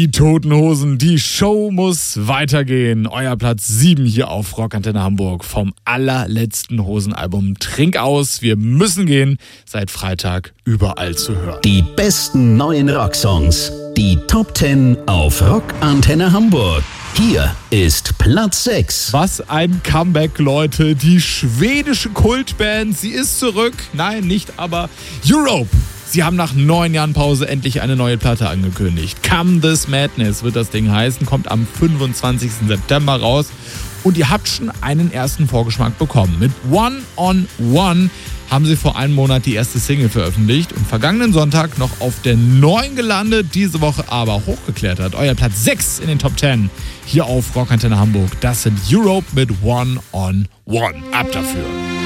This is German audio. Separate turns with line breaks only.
Die Toten Hosen, die Show muss weitergehen. Euer Platz 7 hier auf Rockantenne Hamburg vom allerletzten Hosenalbum Trink aus. Wir müssen gehen. Seit Freitag überall zu hören.
Die besten neuen Rocksongs. Die Top 10 auf Rockantenne Hamburg. Hier ist Platz 6.
Was ein Comeback, Leute. Die schwedische Kultband, sie ist zurück. Nein, nicht, aber Europe. Sie haben nach 9 Jahren Pause endlich eine neue Platte angekündigt. Come This Madness wird das Ding heißen, kommt am 25. September raus. Und ihr habt schon einen ersten Vorgeschmack bekommen. Mit One on One haben sie vor einem Monat die erste Single veröffentlicht und vergangenen Sonntag noch auf der 9 gelandet, diese Woche aber hochgeklettert. Euer Platz 6 in den Top 10 hier auf Rockantenne Hamburg. Das sind Europe mit One on One. Ab dafür.